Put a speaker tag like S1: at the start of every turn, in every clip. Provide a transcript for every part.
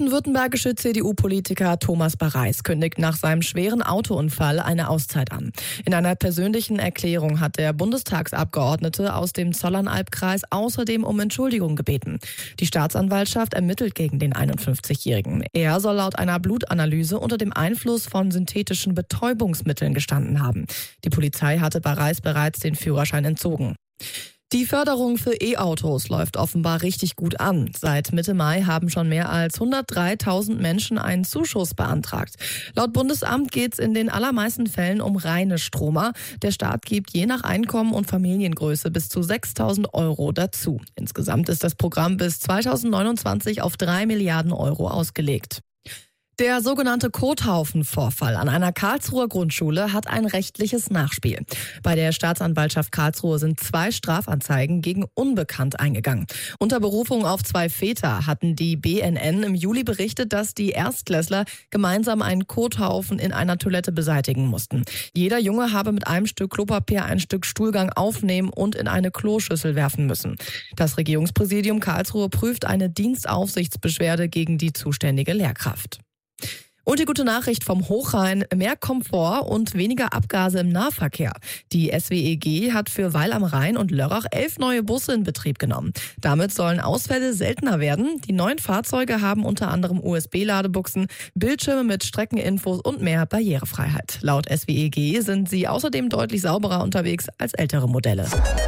S1: Baden-württembergische CDU-Politiker Thomas Bareis kündigt nach seinem schweren Autounfall eine Auszeit an. In einer persönlichen Erklärung hat der Bundestagsabgeordnete aus dem Zollernalbkreis außerdem um Entschuldigung gebeten. Die Staatsanwaltschaft ermittelt gegen den 51-Jährigen. Er soll laut einer Blutanalyse unter dem Einfluss von synthetischen Betäubungsmitteln gestanden haben. Die Polizei hatte Bareis bereits den Führerschein entzogen. Die Förderung für E-Autos läuft offenbar richtig gut an. Seit Mitte Mai haben schon mehr als 103.000 Menschen einen Zuschuss beantragt. Laut Bundesamt geht es in den allermeisten Fällen um reine Stromer. Der Staat gibt je nach Einkommen und Familiengröße bis zu 6.000 Euro dazu. Insgesamt ist das Programm bis 2029 auf 3 Milliarden Euro ausgelegt. Der sogenannte Kothaufen-Vorfall an einer Karlsruher Grundschule hat ein rechtliches Nachspiel. Bei der Staatsanwaltschaft Karlsruhe sind 2 Strafanzeigen gegen Unbekannt eingegangen. Unter Berufung auf 2 Väter hatten die BNN im Juli berichtet, dass die Erstklässler gemeinsam einen Kothaufen in einer Toilette beseitigen mussten. Jeder Junge habe mit einem Stück Klopapier ein Stück Stuhlgang aufnehmen und in eine Kloschüssel werfen müssen. Das Regierungspräsidium Karlsruhe prüft eine Dienstaufsichtsbeschwerde gegen die zuständige Lehrkraft. Und die gute Nachricht vom Hochrhein: mehr Komfort und weniger Abgase im Nahverkehr. Die SWEG hat für Weil am Rhein und Lörrach 11 neue Busse in Betrieb genommen. Damit sollen Ausfälle seltener werden. Die neuen Fahrzeuge haben unter anderem USB-Ladebuchsen, Bildschirme mit Streckeninfos und mehr Barrierefreiheit. Laut SWEG sind sie außerdem deutlich sauberer unterwegs als ältere Modelle.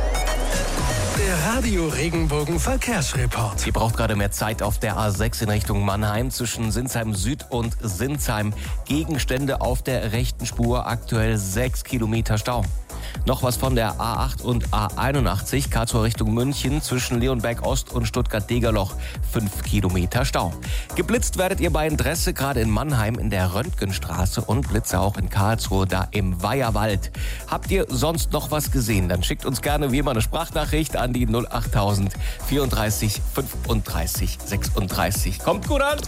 S2: Der Radio Regenbogen Verkehrsreport.
S3: Ihr braucht gerade mehr Zeit auf der A6 in Richtung Mannheim zwischen Sinsheim Süd und Sinsheim. Gegenstände auf der rechten Spur, aktuell 6 Kilometer Stau. Noch was von der A8 und A81, Karlsruhe Richtung München zwischen Leonberg Ost und Stuttgart-Degerloch, 5 Kilometer Stau. Geblitzt werdet ihr bei Interesse gerade in Mannheim in der Röntgenstraße und Blitze auch in Karlsruhe, da im Weiherwald. Habt ihr sonst noch was gesehen? Dann schickt uns gerne wie immer eine Sprachnachricht an die 08000 34 35 36. Kommt gut an!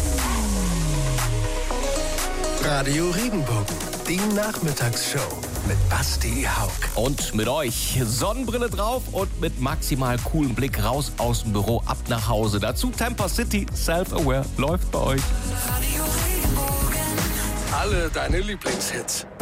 S2: Radio Regenbogen, die Nachmittagsshow mit Basti Haug.
S3: Und mit euch Sonnenbrille drauf und mit maximal coolem Blick raus aus dem Büro, ab nach Hause. Dazu Tampa City, Self-Aware, läuft bei euch.
S2: Alle deine Lieblingshits.